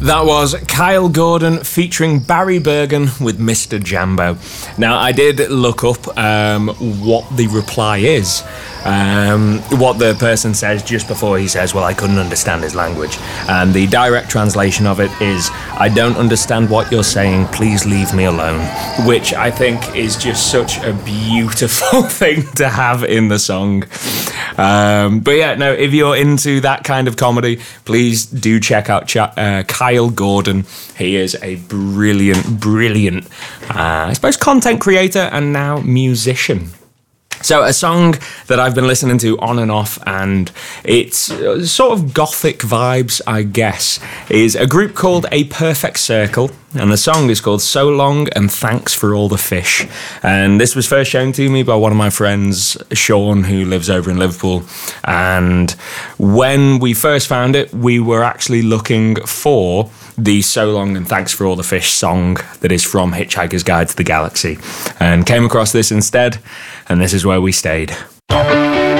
That was Kyle Gordon featuring Barry Bergen with Mr. Jambo. Now, I did look up what the reply is, what the person says just before he says, well, I couldn't understand his language. And the direct translation of it is, I don't understand what you're saying, please leave me alone. Which I think is just such a beautiful thing to have in the song. But yeah, no, if you're into that kind of comedy, please do check out Kyle Gordon. He is a brilliant, I suppose, content creator and now musician. So a song that I've been listening to on and off, and it's sort of gothic vibes, I guess, is a group called A Perfect Circle, and the song is called So Long and Thanks for All the Fish. And this was first shown to me by one of my friends, Sean, who lives over in Liverpool. And when we first found it, we were actually looking for the So Long and Thanks for All the Fish song that is from Hitchhiker's Guide to the Galaxy, and came across this instead, and this is where we stayed.